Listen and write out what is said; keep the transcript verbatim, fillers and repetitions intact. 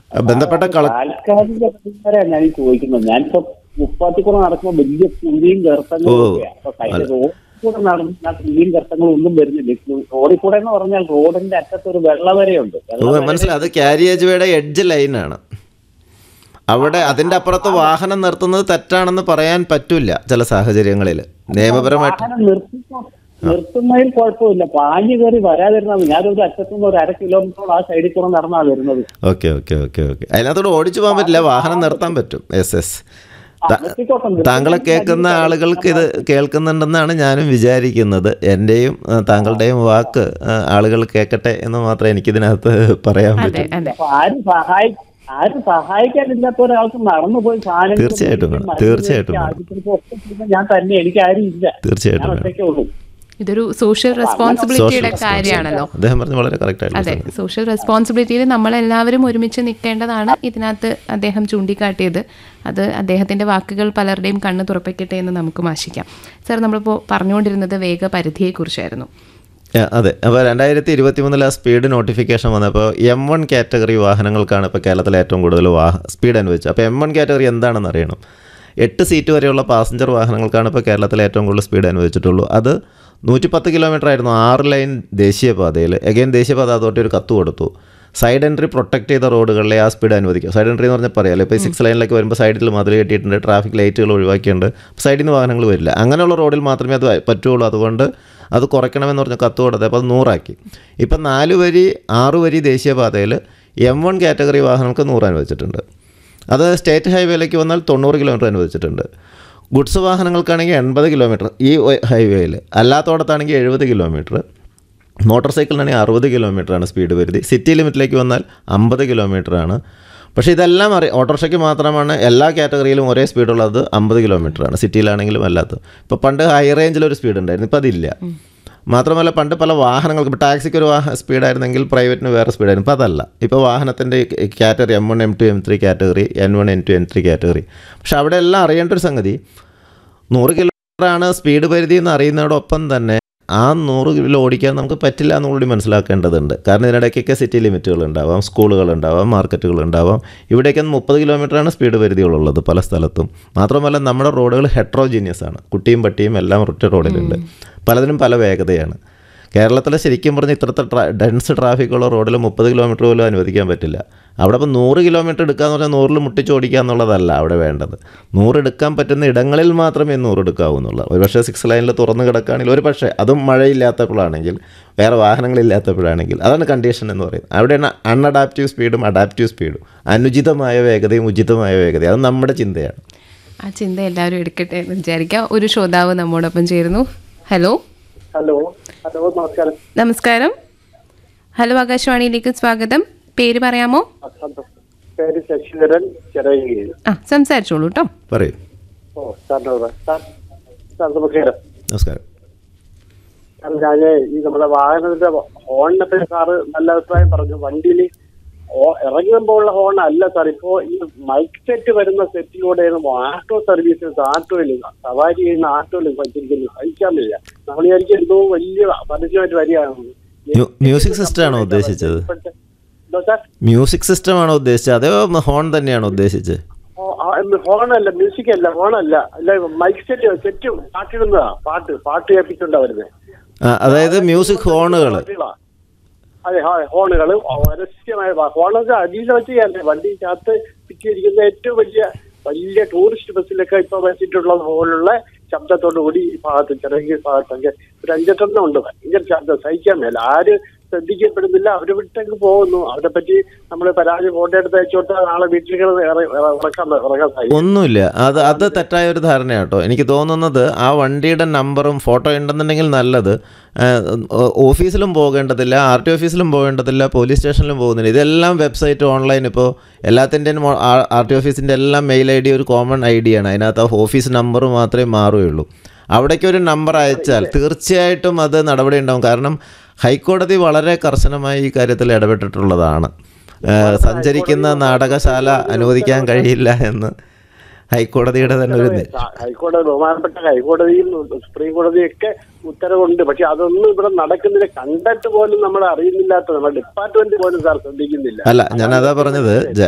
ബന്ധപ്പെട്ട കള താൽക്കാലിക പരിഹാരമാണ് ഞാൻ ചോദിക്കുന്നത്. ഞാനിപ്പോ മുപ്പാത്തിക്കുറം നടക്കുമ്പോൾ വലിയ കുഴിയും ഗർത്തങ്ങളും ഒക്കെയാണ്. അപ്പൊ കഴിഞ്ഞ റോഡിൽ കൂടെ നടന്ന കുഴിയും ഗർത്തങ്ങളും ഒന്നും വരുന്നില്ല. റോഡിൽ കൂടെ എന്ന് പറഞ്ഞാൽ റോഡിന്റെ അറ്റത്ത് ഒരു വെള്ളവരയുണ്ട്. മനസ്സിലായി, അത് കാരിയേജ് വേയുടെ എഡ്ജ് ലൈനാണ്. അവിടെ അതിന്റെ അപ്പുറത്ത് വാഹനം നിർത്തുന്നത് തെറ്റാണെന്ന് പറയാൻ പറ്റില്ല ചില സാഹചര്യങ്ങളിൽ നിയമപരമായിട്ട്. നിർത്തുന്നതിൽ കുഴപ്പമില്ല, പാഞ്ഞു കയറി വരാതിരുന്നത്. ഞാനൊരു അറ്റത്തുനിന്ന് ഒരു അര കിലോമീറ്ററോളം ആ സൈഡിൽ കൂടെ നടന്നാ വരുന്നത്. ഓക്കെ ഓക്കെ ഓക്കെ ഓക്കെ അതിനകത്തോട് ഓടിച്ചു പോകാൻ പറ്റില്ല, വാഹനം നിർത്താൻ പറ്റും. എസ് എസ് താങ്കളെ കേൾക്കുന്ന ആളുകൾക്ക് ഇത് കേൾക്കുന്നുണ്ടെന്നാണ് ഞാനും വിചാരിക്കുന്നത്. എൻ്റെയും താങ്കളുടെയും വാക്ക് ആളുകൾ കേൾക്കട്ടെ എന്ന് മാത്രമേ എനിക്കിതിനകത്ത് പറയാൻ പറ്റൂ. ആരും സഹായി ആരും സഹായിക്കാനില്ലാത്ത ഒരാൾക്ക് നടന്നു പോയി സാധനം തീർച്ചയായിട്ടും തീർച്ചയായിട്ടും ഞാൻ തന്നെ, എനിക്ക് ആരും ഇല്ല, തീർച്ചയായിട്ടും ഒറ്റയ്ക്കേ ഉള്ളൂ. ഇതൊരു സോഷ്യൽ റെസ്പോൺസിബിലിറ്റിയുടെ കാര്യമാണല്ലോ. അദ്ദേഹം പറഞ്ഞു വളരെ കറക്റ്റ്. അതെ, സോഷ്യൽ റെസ്പോൺസിബിലിറ്റിയിൽ നമ്മളെല്ലാവരും ഒരുമിച്ച് നിൽക്കേണ്ടതാണ് ഇതിനകത്ത് അദ്ദേഹം ചൂണ്ടിക്കാട്ടിയത്. അത് അദ്ദേഹത്തിൻ്റെ വാക്കുകൾ പലരുടെയും കണ്ണ് തുറപ്പിക്കട്ടെ എന്ന് നമുക്കും ആശിക്കാം. സാർ, നമ്മളിപ്പോൾ പറഞ്ഞുകൊണ്ടിരുന്നത് വേഗപരിധിയെക്കുറിച്ചായിരുന്നു. അതെ, അപ്പോൾ രണ്ടായിരത്തി ഇരുപത്തി മൂന്നിൽ ആ സ്പീഡ് നോട്ടിഫിക്കേഷൻ വന്നപ്പോൾ എം വൺ കാറ്റഗറി വാഹനങ്ങൾക്കാണ് ഇപ്പോൾ കേരളത്തിൽ ഏറ്റവും കൂടുതൽ വാഹ സ്പീഡ് അനുവദിച്ചത്. അപ്പോൾ എം വൺ കാറ്റഗറി എന്താണെന്ന് അറിയണം. എട്ട് സീറ്റ് വരെയുള്ള പാസഞ്ചർ വാഹനങ്ങൾക്കാണ് ഇപ്പോൾ കേരളത്തിൽ ഏറ്റവും കൂടുതൽ സ്പീഡ് അനുവദിച്ചിട്ടുള്ളൂ. അത് നൂറ്റി പത്ത് കിലോമീറ്റർ ആയിരുന്നു ആറ് ലൈൻ ദേശീയപാതയിൽ. എഗെയിൻ ദേശീയപാത അതോട്ട് ഒരു കത്ത് കൊടുത്തു. സൈഡ് എൻട്രി പ്രൊട്ടക്ട് ചെയ്ത റോഡുകളിലെ ആ സ്പീഡ് അനുവദിക്കും. സൈഡ് എൻട്രി എന്ന് പറഞ്ഞാൽ പറയാമല്ലോ, ഇപ്പോൾ ഈ സിക്സ് ലൈനിലേക്ക് വരുമ്പോൾ സൈഡിൽ മതിൽ കെട്ടിയിട്ടുണ്ട്, ട്രാഫിക് ലൈറ്റുകൾ ഒഴിവാക്കിയിട്ടുണ്ട്, സൈഡിൽ നിന്ന് വാഹനങ്ങൾ വരില്ല. അങ്ങനെയുള്ള റോഡിൽ മാത്രമേ അത് പറ്റുള്ളൂ. അതുകൊണ്ട് അത് കുറയ്ക്കണമെന്ന് പറഞ്ഞ കത്ത് കൊടുത്തത്. അപ്പോൾ അത് നൂറാക്കി. ഇപ്പം നാല് വരി ആറ് വരി ദേശീയപാതയിൽ എം വൺ കാറ്റഗറി വാഹനങ്ങൾക്ക് നൂറ് അനുവദിച്ചിട്ടുണ്ട്. അത് സ്റ്റേറ്റ് ഹൈവേയിലേക്ക് വന്നാൽ തൊണ്ണൂറ് കിലോമീറ്റർ അനുവദിച്ചിട്ടുണ്ട്. ഗുഡ്സ് വാഹനങ്ങൾക്കാണെങ്കിൽ എൺപത് കിലോമീറ്റർ ഈ ഹൈവേയിൽ, അല്ലാത്തടത്താണെങ്കിൽ എഴുപത് കിലോമീറ്റർ. മോട്ടോർ സൈക്കിളിനാണെങ്കിൽ അറുപത് കിലോമീറ്ററാണ് സ്പീഡ് പരിധി. സിറ്റി ലിമിറ്റിലേക്ക് വന്നാൽ അമ്പത് കിലോമീറ്ററാണ്. പക്ഷേ ഇതെല്ലാം അറിയാം, ഓട്ടോറിക്ഷയ്ക്ക് മാത്രമാണ് എല്ലാ കാറ്റഗറിയിലും ഒരേ സ്പീഡുള്ളത് അമ്പത് കിലോമീറ്ററാണ്, സിറ്റിയിലാണെങ്കിലും അല്ലാത്ത. ഇപ്പോൾ പണ്ട് ഹൈ റേഞ്ചിലൊരു സ്പീഡ് ഉണ്ടായിരുന്നു, ഇപ്പോൾ അതില്ല. മാത്രമല്ല പണ്ട് പല വാഹനങ്ങൾക്ക്, ഇപ്പോൾ ടാക്സിക്ക് ഒരു വാഹന സ്പീഡായിരുന്നെങ്കിൽ പ്രൈവറ്റിന് വേറെ സ്പീഡായിരുന്നു. ഇപ്പോൾ അതല്ല. ഇപ്പോൾ വാഹനത്തിൻ്റെ category M one M to M three category, N one N two N three category. പക്ഷെ അവിടെ എല്ലാം അറിയേണ്ട ഒരു സംഗതി, നൂറ് കിലോമീറ്ററാണ് സ്പീഡ് പരിധി എന്ന് അറിയുന്നതോടൊപ്പം തന്നെ ആ നൂറ് കിലോ ഓടിക്കാൻ നമുക്ക് പറ്റില്ല എന്നുകൂടി മനസ്സിലാക്കേണ്ടതുണ്ട്. കാരണം ഇതിനിടയ്ക്കൊക്കെ സിറ്റി ലിമിറ്റുകൾ ഉണ്ടാവാം, സ്കൂളുകൾ ഉണ്ടാവാം, മാർക്കറ്റുകൾ ഉണ്ടാവാം. ഇവിടേക്ക് മുപ്പത് കിലോമീറ്ററാണ് സ്പീഡ് പരിധികളുള്ളത് പല സ്ഥലത്തും. മാത്രമല്ല നമ്മുടെ റോഡുകൾ ഹെട്രോജീനിയസ് ആണ്, കുട്ടിയും പട്ടിയും എല്ലാം ഒറ്റ റോഡിലുണ്ട്, പലതിനും പല വേഗതയാണ്. കേരളത്തിൽ ശരിക്കും പറഞ്ഞാൽ ഇത്രത്തെ ട്രാ ഡെൻസ് ട്രാഫിക്കുള്ള റോഡിൽ മുപ്പത് കിലോമീറ്റർ പോലും അനുവദിക്കാൻ പറ്റില്ല. അവിടെ ഇപ്പോൾ നൂറ് കിലോമീറ്റർ എടുക്കാന്ന് പറഞ്ഞാൽ നൂറിൽ മുട്ടിച്ചോടിക്കുക എന്നുള്ളതല്ല അവിടെ വേണ്ടത്. നൂറെടുക്കാൻ പറ്റുന്ന ഇടങ്ങളിൽ മാത്രമേ നൂറെടുക്കാവൂ എന്നുള്ളത്. ഒരു പക്ഷേ സിക്സ് ലൈനിൽ തുറന്ന് കിടക്കുകയാണെങ്കിൽ, ഒരു പക്ഷേ അതും മഴയില്ലാത്തപ്പോഴാണെങ്കിൽ, വേറെ വാഹനങ്ങളില്ലാത്തപ്പോഴാണെങ്കിൽ, അതാണ് കണ്ടീഷൻ എന്ന് പറയുന്നത്. അവിടെയാണ് അൺഅഡാപ്റ്റീവ് സ്പീഡും അഡാപ്റ്റീവ് സ്പീഡും, അനുചിതമായ വേഗതയും ഉചിതമായ വേഗതയും. അത് നമ്മുടെ ചിന്തയാണ്. ആ ചിന്ത എല്ലാവരും എടുക്കട്ടെ എന്ന് വിചാരിക്കാം. ഒരു ശ്രോതാവ് നമ്മോടൊപ്പം ചേരുന്നു. ഹലോ ഹലോ ഹലോ നമസ്കാരം. നമസ്കാരം. ഹലോ, ആകാശവാണിയിലേക്ക് സ്വാഗതം. പേര് പറയാമോ? പേര് ശശിധരൻ, ചെറിയ. ആ, സംസാരിച്ചോളൂ കേട്ടോ. പറയൂ. ഓ സാർ സാർ നമസ്കാരം. നമസ്കാരം. ഞാൻ ഈ നമ്മുടെ വാഹനത്തിന്റെ ഹോണിനെ പറ്റി സാറ് നല്ല അഭിപ്രായം പറഞ്ഞു. വണ്ടിയിൽ ഇറങ്ങുമ്പോൾ ഉള്ള ഹോൺ അല്ല സാർ, ഇപ്പോ ഈ മൈക്ക് സെറ്റ് വരുന്ന സെറ്റിലൂടെയാണ് ആട്ടോ സർവീസസ്, ആട്ടോയിൽ സവാരി ചെയ്യുന്ന ആട്ടോയിൽ വച്ചിരിക്കുന്നത്. സഹിക്കാൻ വയ്യ. നമ്മൾ വിചാരിക്കും എന്തോ വലിയ പരസ്യമായിട്ട് വരികയാണ്. മ്യൂസിക് സിസ്റ്റം ആണോ ഉദ്ദേശിച്ചത്? മ്യൂസിക് സിസ്റ്റം ആണോ ഉദ്ദേശിച്ചത്, അതോ ഹോൺ തന്നെയാണോ ഉദ്ദേശിച്ചത്? ഹോണല്ല, മ്യൂസിക് അല്ല, ഹോണല്ല, അല്ല മൈക്ക് സെറ്റ് സെറ്റ് പാട്ടിടുന്നതാ, പാട്ട് പാട്ട് കേൾപ്പിച്ചുണ്ടാ വരുന്നത്. അതായത് മ്യൂസിക് ഹോണുകൾ. അതെ, ഹോണുകൾ പരസ്യമായ ഹോണൊക്കെ അടിയിൽ വെച്ച് വണ്ടിക്കകത്ത് പിറ്റിയിരിക്കുന്ന ഏറ്റവും വലിയ വലിയ ടൂറിസ്റ്റ് ബസ്സിലൊക്കെ ഇപ്പൊ വെച്ചിട്ടുള്ളത് പോലുള്ള ശബ്ദത്തോടു കൂടി ഈ ഭാഗത്ത് ചെറിയ ഭാഗത്തൊക്കെ ഒരു അഞ്ചെട്ടെണ്ണം ഉണ്ട്. ഭയങ്കര ശബ്ദം സഹിക്കാൻ മേല. ആര് ശ്രദ്ധിക്കപ്പെടുന്നില്ല, അവര് വിട്ടേക്ക് പോകുന്നു. അവരെ പറ്റി നമ്മൾ പരാതി ഫോട്ടോ എടുത്ത് അയച്ചോട്ട് നാളെ വീട്ടിലേക്ക് ഇറക്കാൻ ഒന്നുമില്ല. അത് അത് തെറ്റായ ഒരു ധാരണയാട്ടോ. എനിക്ക് തോന്നുന്നത് ആ വണ്ടിയുടെ നമ്പറും ഫോട്ടോ ഉണ്ടെന്നുണ്ടെങ്കിൽ നല്ലത്. ഓഫീസിലും പോകേണ്ടതില്ല, ആർ ടി ഓഫീസിലും പോകേണ്ടതില്ല, പോലീസ് സ്റ്റേഷനിലും പോകുന്നില്ല. ഇതെല്ലാം വെബ്സൈറ്റ് ഓൺലൈൻ. ഇപ്പോൾ എല്ലാത്തിൻ്റെയും ആർ ടി ഓഫീസിൻ്റെ എല്ലാം മെയിൽ ഐ ഡി ഒരു കോമൺ ഐ ഡിയാണ്. അതിനകത്ത് ആ ഓഫീസ് നമ്പർ മാത്രമേ മാറുകയുള്ളൂ. അവിടേക്ക് ഒരു നമ്പർ അയച്ചാൽ തീർച്ചയായിട്ടും അത് നടപടി ഉണ്ടാവും. കാരണം ഹൈക്കോടതി വളരെ കർശനമായി ഈ കാര്യത്തിൽ ഇടപെട്ടിട്ടുള്ളതാണ്. സഞ്ചരിക്കുന്ന നാടകശാല അനുവദിക്കാൻ കഴിയില്ല എന്ന് ഹൈക്കോടതിയുടെ തന്നെ ഒരു ഹൈക്കോടതി ബഹുമാനപ്പെട്ട ഹൈക്കോടതിയും സുപ്രീം കോടതിയൊക്കെ ഉത്തരവുണ്ട്. പക്ഷെ അതൊന്നും ഇവിടെ നടക്കുന്നില്ല. കണ്ടിട്ട് പോലും നമ്മൾ അറിയുന്നില്ലാത്ത നമ്മുടെ ഡിപ്പാർട്ട്മെന്റ് പോലും സാർ ശ്രദ്ധിക്കുന്നില്ല. അല്ല, ഞാനതാ പറഞ്ഞത്.